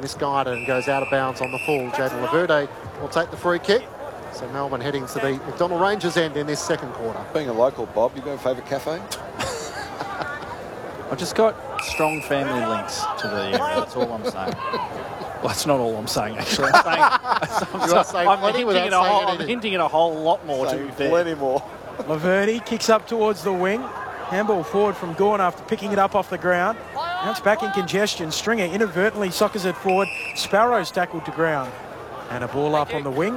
misguided and goes out of bounds on the full. Jaden Laverde will take the free kick. So Melbourne heading to the McDonald Rangers end in this second quarter. Being a local, Bob, you got a favourite cafe? I've just got strong family links to the area. That's all I'm saying. Well, that's not all I'm saying, actually. I'm hinting at a whole lot more, to be fair. Plenty more. Laverde kicks up towards the wing. Handball forward from Gawn after picking it up off the ground. Now it's back in congestion. Stringer inadvertently soccers it forward. Sparrow's tackled to ground. And a ball up on the wing.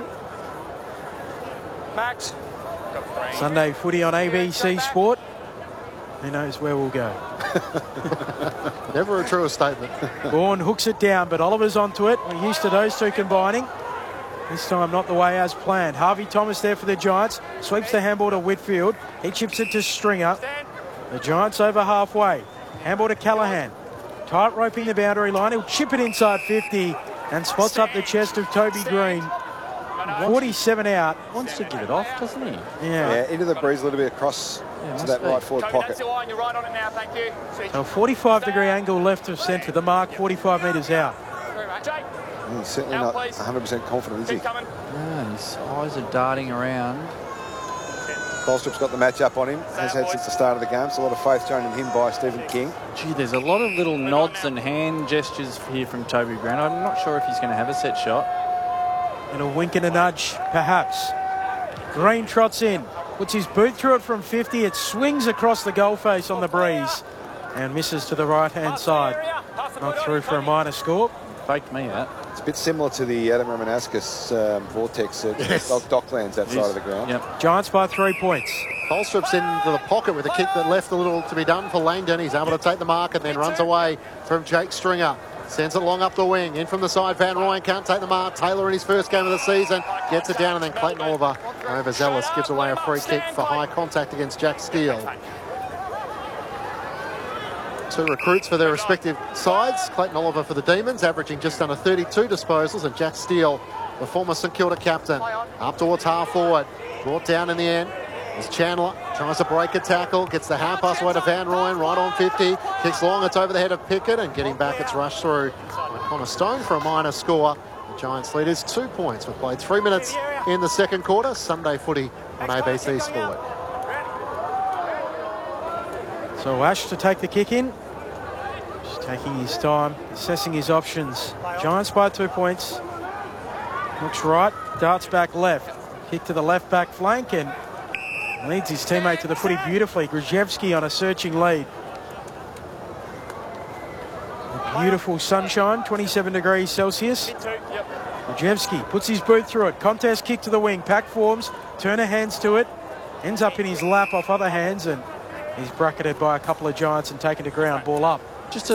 Max. Sunday footy on ABC Sport. Who knows where we'll go. Never a truer statement. Gawn hooks it down, but Oliver's onto it. We're used to those two combining. This time not the way as planned. Harvey Thomas there for the Giants. Sweeps the handball to Whitfield. He chips it to Stringer. The Giants over halfway. Handball to Callaghan. Tight roping the boundary line. He'll chip it inside 50 and spots up the chest of Toby Green. 47 out. Wants to give it off, doesn't he? Yeah. Into the breeze a little bit across to that right forward pocket. You're right on it now, thank you. So 45-degree angle left of centre. The mark 45 metres out. He's certainly not 100% confident, is he? Yeah, his eyes are darting around. Bolstrup's got the match up on him. Has had since the start of the game. So a lot of faith shown in him by Stephen King. Gee, there's a lot of little nods and hand gestures here from Toby Green. I'm not sure if he's going to have a set shot. And a wink and a nudge, perhaps. Green trots in. Puts his boot through it from 50. It swings across the goal face on the breeze. And misses to the right-hand side. Not through for a minor score. Faked me that. It's a bit similar to the Adam Romanascus vortex at Docklands, that side of the ground. Yep. Giants by 3 points. Bolstrup's into the pocket with a kick that left a little to be done for Langdon. He's able to take the mark and then runs away from Jake Stringer. Sends it long up the wing. In from the side, Van Rooyen can't take the mark. Taylor in his first game of the season gets it down, and then Clayton Oliver, overzealous, gives away a free kick for high contact against Jack Steele. Two recruits for their respective sides. Clayton Oliver for the Demons, averaging just under 32 disposals, and Jack Steele, the former St Kilda captain, up towards half forward. Brought down in the end. As Chandler tries to break a tackle, gets the hand pass away to Van Rooyen, right on 50, kicks long, it's over the head of Pickett, and getting back, it's rushed through by Connor Stone for a minor score. The Giants lead is 2 points. We've played 3 minutes in the second quarter. Sunday footy on ABC Sport. So Ash to take the kick in. Just taking his time, assessing his options. Giants by 2 points. Looks right, darts back left. Kick to the left back flank and leads his teammate to the footy beautifully. Grzyzewski on a searching lead. Beautiful sunshine, 27 degrees Celsius. Grzyzewski puts his boot through it. Contest kick to the wing. Pack forms. Turner hands to it. Ends up in his lap off other hands, and he's bracketed by a couple of Giants and taken to ground. Ball up. Just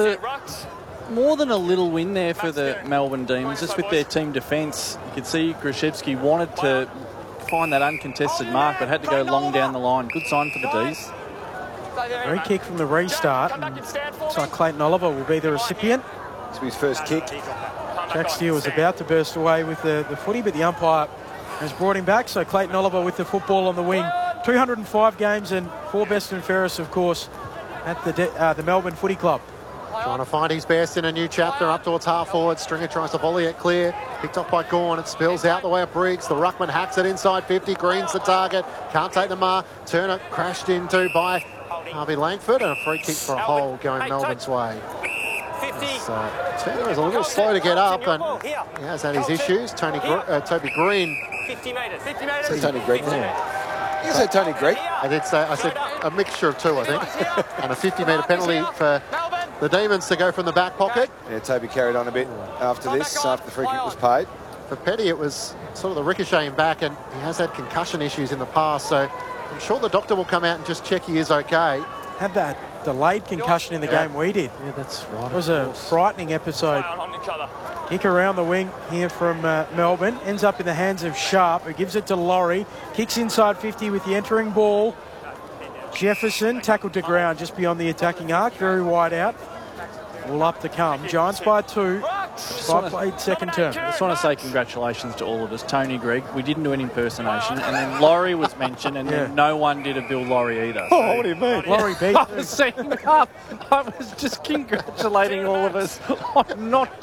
more than a little win there for the Melbourne Demons. Just with their team defence, you could see Grzyzewski wanted to find that uncontested mark, but had to go long down the line. Good sign for the D's. Free kick from the restart. Looks like Clayton Oliver will be the recipient. This will be his first kick. Jack Steele was about to burst away with the footy, but the umpire has brought him back. So Clayton Oliver with the football on the wing. 205 games and 4 best and fairest, of course, at the Melbourne Footy Club. Trying to find his best in a new chapter up towards half forward. Stringer tries to volley it clear. Picked off by Gawn. It spills out the way of Briggs. The ruckman hacks it inside 50. Green's the target. Can't take the mark. Turner crashed into by Harvey Langford, and a free kick for a hole going Melbourne's way. Turner is a little slow to get up, and he has had his issues. Toby Green. 50 metres. 50 Say metres. Tony Greig there. You said Tony Greig. I said a mixture of two, I think. And a 50-metre penalty for the Demons to go from the back pocket. Yeah, Toby carried on a bit after this, after the free kick was paid. For Petty, it was sort of the ricocheting back, and he has had concussion issues in the past, so I'm sure the doctor will come out and just check he is okay. Had that delayed concussion in the game we did. Yeah, that's right. It was a frightening episode. Kick around the wing here from Melbourne. Ends up in the hands of Sharp, who gives it to Laurie. Kicks inside 50 with the entering ball. Jefferson tackled to ground just beyond the attacking arc. Very wide out. All up to come. Giants by 2. Played second term. I just want to say congratulations to all of us. Tony Greig, we didn't do an impersonation, and then Laurie was mentioned, and then no one did a Bill Laurie either. So. Oh, what do you mean? Laurie beat. I was setting up. I was just congratulating all of us on not doing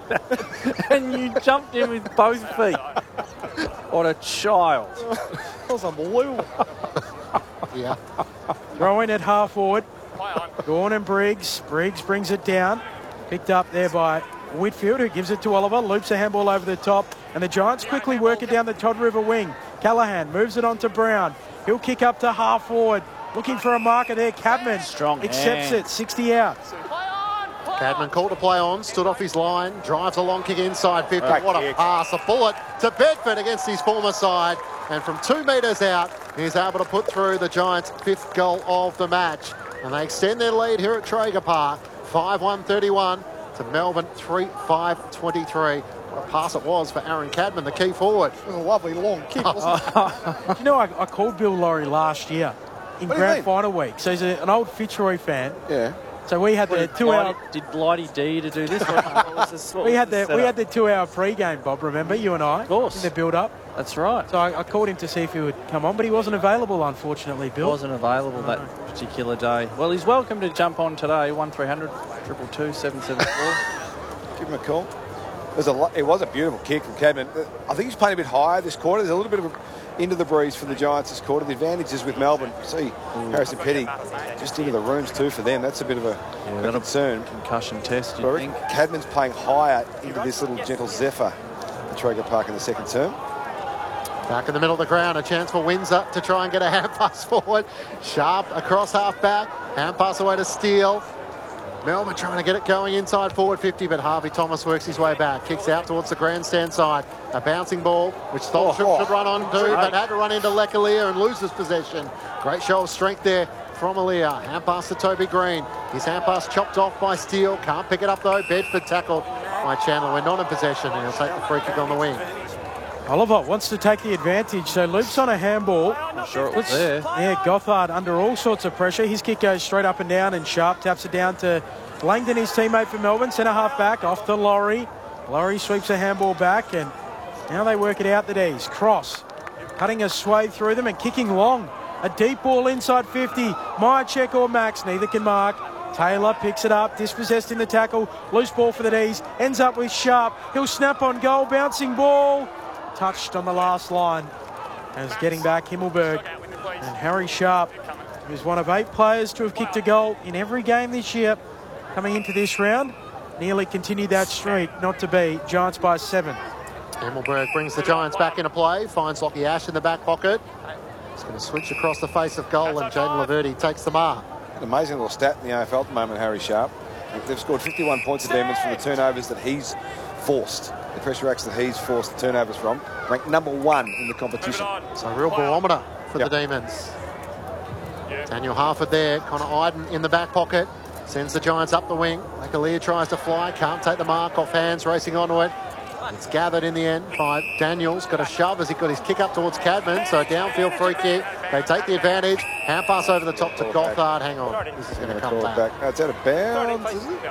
and you jumped in with both feet. What a child. That was unbelievable. Yeah. Throw in at half forward. Gawn and Briggs. Briggs brings it down. Picked up there by Whitfield, who gives it to Oliver. Loops a handball over the top. And the Giants quickly work it down the Todd River wing. Callaghan moves it on to Brown. He'll kick up to half forward. Looking for a marker there. Cadman Strong accepts hand. it. 60 out. Cadman called to play on, stood off his line, drives a long kick inside 50. Great What a kick. pass, a bullet to Bedford against his former side. And from 2 metres out, he's able to put through the Giants' 5th goal of the match. And they extend their lead here at Traeger Park, 5-1-31 to Melbourne 3-5-23. What a pass it was for Aaron Cadman, the key forward. It was a lovely long kick, wasn't it? You know, I called Bill Laurie last year in What do you grand mean? final week. So he's an old Fitzroy fan. Yeah. So we had the 2 hour. Did Blighty D to do this? What was this? We had the 2 hour pre-game, Bob. Remember, you and I, Of course. in the build-up. That's right. So I called him to see if he would come on, but he wasn't available, unfortunately, Bill. Wasn't available that particular day. Well, he's welcome to jump on today. 1300 222 774. Give him a call. It was a beautiful kick from Cadman. I think he's playing a bit higher this quarter. There's a little bit of into the breeze for the Giants this quarter. The advantage is with Melbourne. See, Harrison Petty just into the rooms too for them. That's a bit of a concern. Concussion test, But you I think? reckon Cadman's playing higher into this little gentle zephyr at Traeger Park in the second term. Back in the middle of the ground, a chance for Windsor to try and get a hand pass forward. Sharp across half back, hand pass away to Steele. Melbourne trying to get it going inside forward 50, but Harvey Thomas works his way back. Kicks out towards the grandstand side. A bouncing ball, which Stolstrup should run on to, but had to run into Lecalier and loses possession. Great show of strength there from Alia. Hand pass to Toby Green. His hand pass chopped off by Steele. Can't pick it up though. Bedford tackled by Chandler. We're not in possession, and he'll take the free kick on the wing. Oliver wants to take the advantage, so loops on a handball. I'm sure it was there. Yeah, Gothard under all sorts of pressure. His kick goes straight up and down, and Sharp taps it down to Langdon, his teammate for Melbourne. Centre half back off to Laurie. Laurie sweeps a handball back, and now they work it out, the D's. Cross cutting a swathe through them and kicking long. A deep ball inside 50. Myercheck or Max, neither can mark. Taylor picks it up, dispossessed in the tackle. Loose ball for the D's. Ends up with Sharp. He'll snap on goal. Bouncing ball. Touched on the last line. As getting back Himmelberg. And Harry Sharp, who's one of 8 players to have kicked a goal in every game this year, coming into this round, nearly continued that streak. Not to be. Giants by 7. Himmelberg brings the Giants back into play. Finds Lockie Ash in the back pocket. He's going to switch across the face of goal, and Jaden Laverty takes the mark. An amazing little stat in the AFL at the moment, Harry Sharp. They've scored 51 points of Demons from the turnovers that he's forced. The pressure acts that he's forced the turnovers from. Ranked number 1 in the competition. So a real barometer for the Demons. Daniel Harford there. Connor Iden in the back pocket. Sends the Giants up the wing. Lecalier tries to fly. Can't take the mark off hands. Racing onto it. It's gathered in the end by Daniels. Got a shove as he got his kick up towards Cadman. So downfield free kick. They take the advantage. Hand pass over the top to Gothard. Hang on. This is going to come back. It's out of bounds, is it?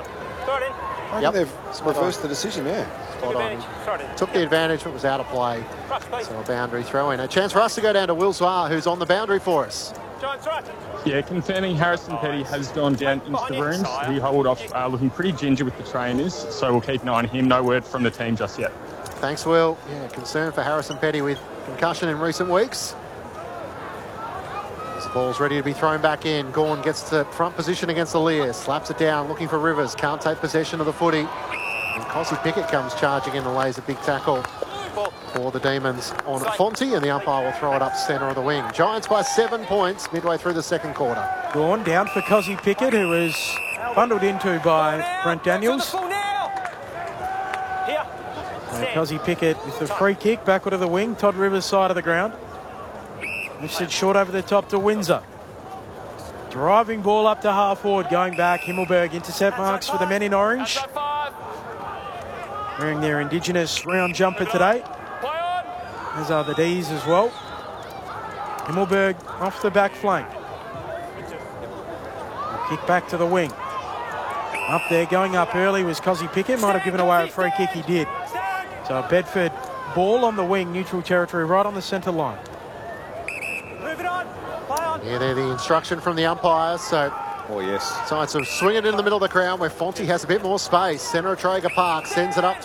I think they've reversed the decision, yeah. Spot on. Took the advantage, but was out of play. So a boundary throw in. A chance for us to go down to Will Zwar, who's on the boundary for us. Yeah, confirming Harrison Petty has gone down into the rooms. He hauled off looking pretty ginger with the trainers, so we'll keep an eye on him. No word from the team just yet. Thanks, Will. Yeah, concern for Harrison Petty with concussion in recent weeks. This ball's ready to be thrown back in. Gawn gets to front position against the Lear. Slaps it down, looking for Rivers. Can't take possession of the footy. And Cossie Pickett comes charging in and lays a big tackle for the Demons on Fonte, and the umpire will throw it up centre of the wing. Giants by 7 points midway through the second quarter. Gawn down for Cossie Pickett, who was bundled into by Brent Daniels. Cossie Pickett with the free kick backward of the wing, Todd Rivers' side of the ground. Lifts it short over the top to Windsor. Driving ball up to half forward, going back. Himmelberg intercept marks for the men in orange. Wearing their Indigenous round jumper today. As are the D's as well. Himmelberg off the back flank. Kick back to the wing. Up there, going up early was Cossie Pickett. Might have given away a free kick, he did. So a Bedford ball on the wing, neutral territory, right on the centre line. Yeah, they're the instruction from the umpires. So Oh, yes. Giants will swing it in the middle of the ground where Fonte has a bit more space. Centre of Traeger Park sends it up